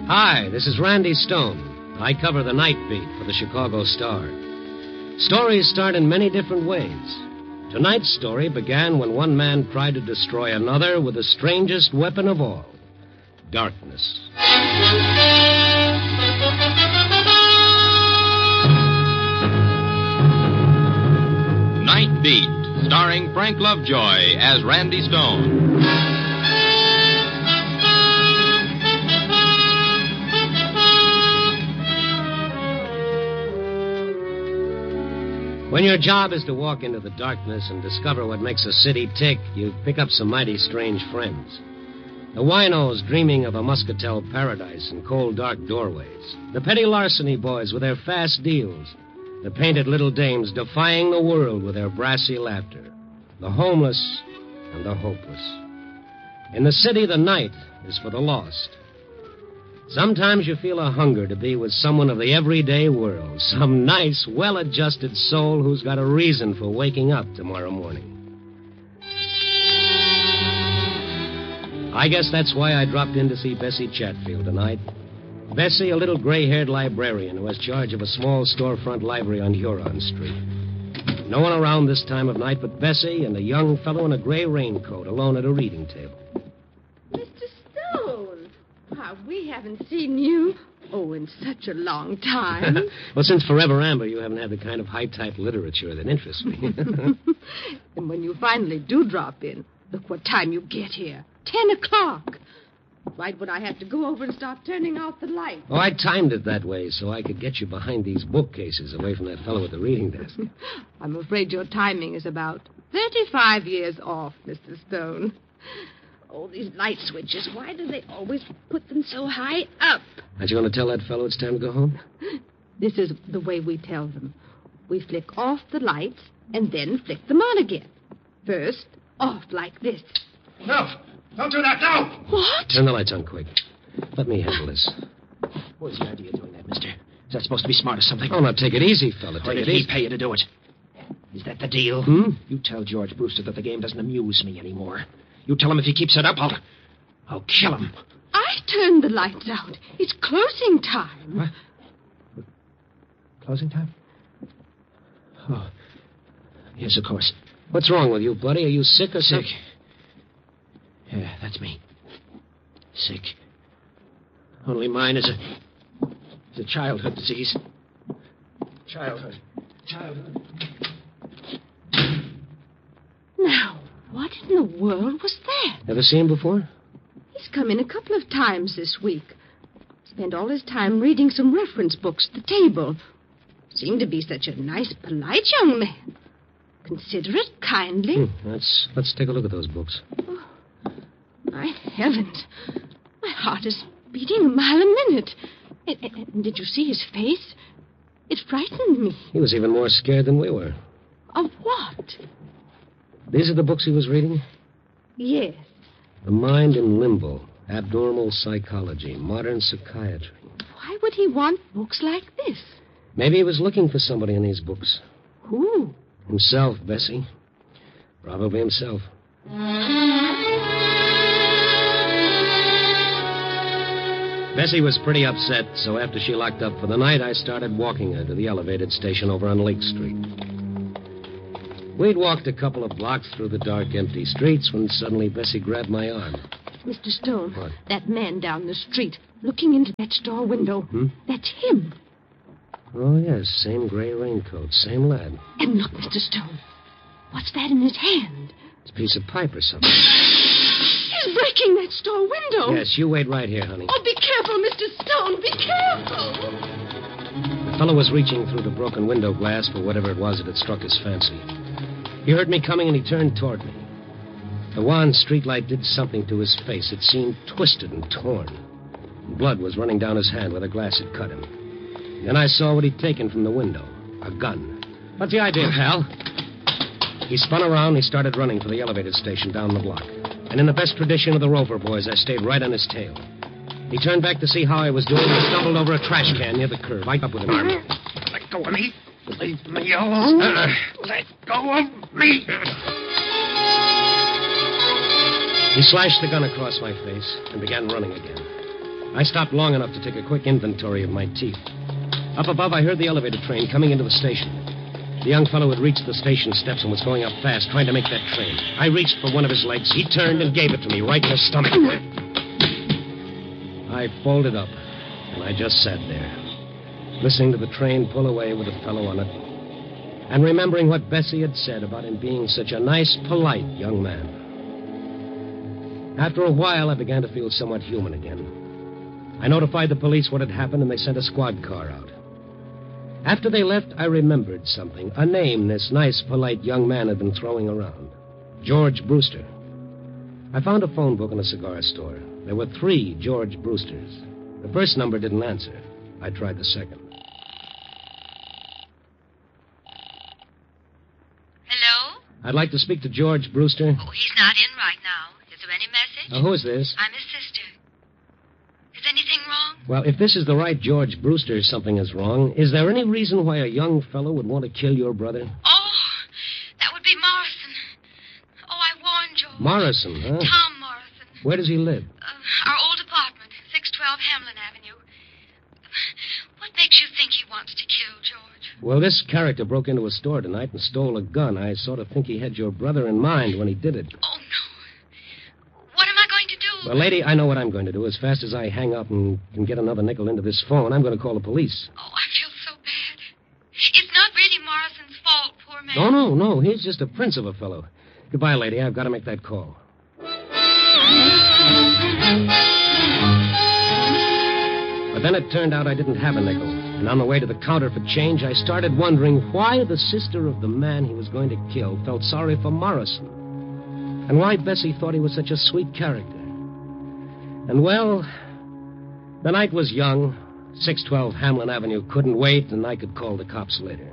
Hi, this is Randy Stone. I cover the night beat for the Chicago Star. Stories start in many different ways. Tonight's story began when one man tried to destroy another with the strangest weapon of all, darkness. Night Beat, starring Frank Lovejoy as Randy Stone. When your job is to walk into the darkness and discover what makes a city tick, you pick up some mighty strange friends. The winos dreaming of a muscatel paradise in cold, dark doorways. The petty larceny boys with their fast deals. The painted little dames defying the world with their brassy laughter. The homeless and the hopeless. In the city, the night is for the lost. Sometimes you feel a hunger to be with someone of the everyday world. Some nice, well-adjusted soul who's got a reason for waking up tomorrow morning. I guess that's why I dropped in to see Bessie Chatfield tonight. Bessie, a little gray-haired librarian who has charge of a small storefront library on Huron Street. No one around this time of night but Bessie and a young fellow in a gray raincoat alone at a reading table. We haven't seen you, in such a long time. Well, since Forever Amber, you haven't had the kind of high-type literature that interests me. And when you finally do drop in, look what time you get here. 10 o'clock. Right when I have to go over and start turning out the light. Oh, I timed it that way so I could get you behind these bookcases away from that fellow at the reading desk. I'm afraid your timing is about 35 years off, Mr. Stone. Oh, these light switches, why do they always put them so high up? Aren't you going to tell that fellow it's time to go home? This is the way we tell them. We flick off the lights and then flick them on again. First, off like this. No, don't do that, no! What? Turn the lights on quick. Let me handle this. What's the idea of doing that, mister? Is that supposed to be smart or something? Oh, now take it easy, fella. Or Take did it he easy. pay you to do it? Is that the deal? You tell George Brewster that the game doesn't amuse me anymore. You tell him if he keeps it up, I'll kill him. I turned the lights out. It's closing time. What? Closing time? Oh. Yes, of course. What's wrong with you, buddy? Are you sick or Sick. something? Yeah, that's me. Sick. Only mine is a childhood disease. Childhood. Now, what in the world was that? Ever seen him before? He's come in a couple of times this week. Spent all his time reading some reference books at the table. Seemed to be such a nice, polite young man. Considerate, kindly. Let's take a look at those books. Oh, my heavens. My heart is beating a mile a minute. And did you see his face? It frightened me. He was even more scared than we were. Of what? These are the books he was reading? Yes. The Mind in Limbo, Abnormal Psychology, Modern Psychiatry. Why would he want books like this? Maybe he was looking for somebody in these books. Who? Himself, Bessie. Probably himself. Bessie was pretty upset, so after she locked up for the night, I started walking her to the elevated station over on Lake Street. We'd walked a couple of blocks through the dark, empty streets when suddenly Bessie grabbed my arm. Mr. Stone. What? That man down the street, looking into that store window. That's him. Oh, yes, same gray raincoat, same lad. And look, Mr. Stone. What's that in his hand? It's a piece of pipe or something. He's breaking that store window. Yes, you wait right here, honey. Oh, be careful, Mr. Stone. Be careful. The fellow was reaching through the broken window glass for whatever it was that had struck his fancy. He heard me coming and he turned toward me. The wan streetlight did something to his face. It seemed twisted and torn. Blood was running down his hand where the glass had cut him. Then I saw what he'd taken from the window. A gun. What's the idea, pal? He spun around and he started running for the elevated station down the block. And in the best tradition of the Rover boys, I stayed right on his tail. He turned back to see how I was doing and stumbled over a trash can near the curb. I up with him. Let go of me. Leave me alone. Let go of me. He slashed the gun across my face and began running again. I stopped long enough to take a quick inventory of my teeth. Up above, I heard the elevator train coming into the station. The young fellow had reached the station steps and was going up fast, trying to make that train. I reached for one of his legs. He turned and gave it to me right in the stomach. I folded up, and I just sat there, listening to the train pull away with a fellow on it, and remembering what Bessie had said about him being such a nice, polite young man. After a while, I began to feel somewhat human again. I notified the police what had happened, and they sent a squad car out. After they left, I remembered something. A name this nice, polite young man had been throwing around. George Brewster. I found a phone book in a cigar store. There were 3 George Brewsters. The first number didn't answer. I tried the second. Hello? I'd like to speak to George Brewster. Oh, he's not in right now. Is there any message? Who is this? I'm his sister. Is anything wrong? Well, if this is the right George Brewster, something is wrong. Is there any reason why a young fellow would want to kill your brother? Oh, that would be Morrison. Oh, I warned George. Morrison, huh? Tom Morrison. Where does he live? Our old apartment, 612 Hamlin Avenue. What makes you think he wants to kill George? Well, this character broke into a store tonight and stole a gun. I sort of think he had your brother in mind when he did it. Oh, no. What am I going to do? Well, lady, I know what I'm going to do. As fast as I hang up and can get another nickel into this phone, I'm going to call the police. Oh, I feel so bad. It's not really Morrison's fault, poor man. Oh, no. He's just a prince of a fellow. Goodbye, lady. I've got to make that call. But then it turned out I didn't have a nickel. And on the way to the counter for change, I started wondering why the sister of the man he was going to kill felt sorry for Morrison. And why Bessie thought he was such a sweet character. And, well, the night was young. 612 Hamlin Avenue couldn't wait, and I could call the cops later.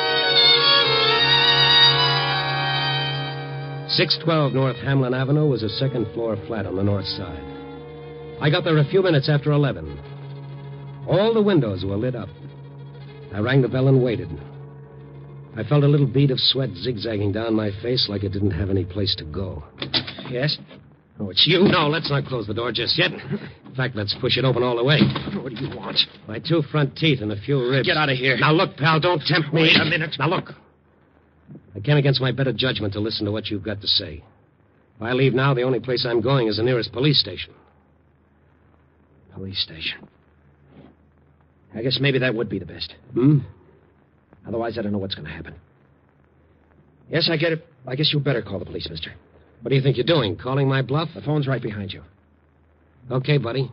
612 North Hamlin Avenue was a second-floor flat on the north side. I got there a few minutes after 11. All the windows were lit up. I rang the bell and waited. I felt a little bead of sweat zigzagging down my face like it didn't have any place to go. Yes? Oh, it's you? No, let's not close the door just yet. In fact, let's push it open all the way. What do you want? My 2 front teeth and a few ribs. Get out of here. Now, look, pal, don't tempt me. Wait a minute. Now, look. I came against my better judgment to listen to what you've got to say. If I leave now, the only place I'm going is the nearest police station. Police station. I guess maybe that would be the best. Otherwise, I don't know what's going to happen. Yes, I get it. I guess you better call the police, mister. What do you think you're doing? Calling my bluff? The phone's right behind you. Okay, buddy.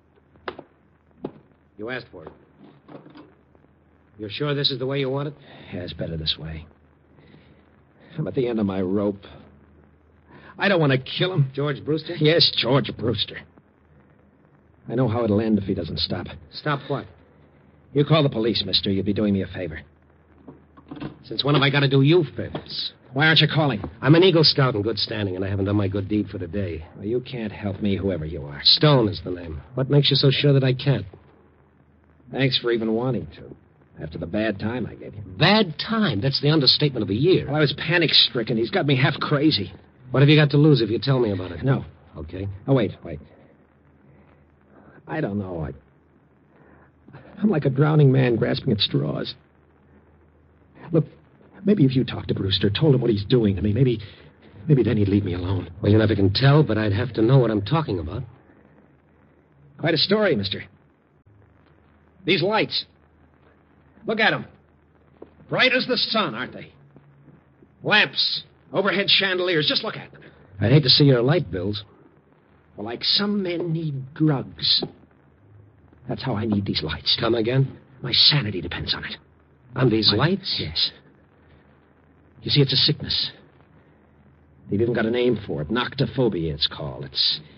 You asked for it. You're sure this is the way you want it? Yeah, it's better this way. I'm at the end of my rope. I don't want to kill him. George Brewster? Yes, George Brewster. I know how it'll end if he doesn't stop. Stop what? You call the police, mister. You'd be doing me a favor. Since when have I got to do you favors? Why aren't you calling? I'm an Eagle Scout in good standing, and I haven't done my good deed for today. Well, you can't help me, whoever you are. Stone is the name. What makes you so sure that I can't? Thanks for even wanting to. After the bad time I gave you. Bad time? That's the understatement of the year. Well, I was panic-stricken. He's got me half crazy. What have you got to lose if you tell me about it? No. Okay. Oh, wait. I don't know. I'm like a drowning man grasping at straws. Look, maybe if you talked to Brewster, told him what he's doing to me, maybe then he'd leave me alone. Well, you never can tell, but I'd have to know what I'm talking about. Quite a story, mister. These lights. Look at them. Bright as the sun, aren't they? Lamps, overhead chandeliers. Just look at them. I'd hate to see your light bills. Well, like some men need drugs. That's how I need these lights. Come again? My sanity depends on it. On these lights? Yes. You see, it's a sickness. They've even got a name for it. Noctophobia, it's called. It's